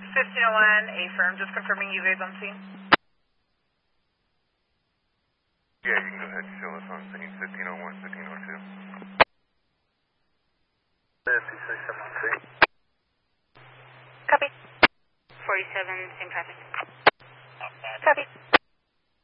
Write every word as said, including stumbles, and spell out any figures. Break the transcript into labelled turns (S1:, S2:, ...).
S1: fifteen oh one, A-firm, just confirming you guys on scene.
S2: Yeah, you can go ahead and show us on scene, fifteen oh one, fifteen oh two.
S3: fifty-six, I'm on scene.
S1: Copy.
S4: forty-seven, same traffic.
S1: Copy.